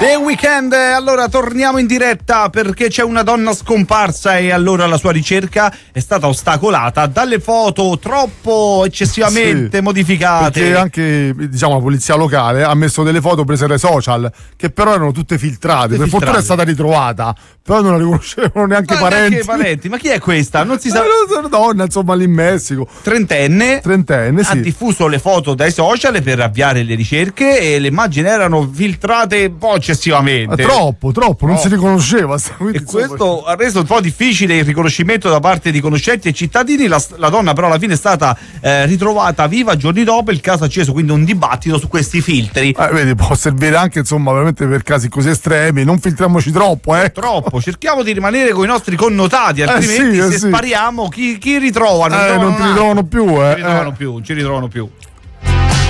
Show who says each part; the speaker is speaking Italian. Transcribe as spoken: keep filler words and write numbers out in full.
Speaker 1: The Weeknd. Allora torniamo in diretta perché c'è una donna scomparsa e allora la sua ricerca è stata ostacolata dalle foto troppo eccessivamente
Speaker 2: sì,
Speaker 1: modificate.
Speaker 2: Perché anche, diciamo, la polizia locale ha messo delle foto prese dai social che però erano tutte filtrate. Tutte per filtrate. Fortuna è stata ritrovata, però non la riconoscevano neanche i parenti.
Speaker 1: Neanche parenti. Ma chi è questa? Non si sa.
Speaker 2: Una donna, insomma, lì in Messico.
Speaker 1: Trentenne.
Speaker 2: Trentenne, sì.
Speaker 1: Ha diffuso le foto dai social per avviare le ricerche e le immagini erano filtrate un po' eccessivamente.
Speaker 2: Troppo, troppo, non
Speaker 1: no.
Speaker 2: si riconosceva. Quindi,
Speaker 1: e questo insomma... ha reso un po' difficile il riconoscimento da parte di conoscenti e cittadini. La, la donna però alla fine è stata eh, ritrovata viva giorni dopo. Il caso ha acceso quindi un dibattito su questi filtri.
Speaker 2: Eh, vedi, può servire anche insomma veramente per casi così estremi. Non filtriamoci troppo, eh.
Speaker 1: Troppo, cerchiamo di rimanere con i nostri connotati, altrimenti eh sì, eh se sì. spariamo chi, chi ritrovano?
Speaker 2: Eh, non ti ritrovano più, eh.
Speaker 1: Ci ritrovano più, ci ritrovano più.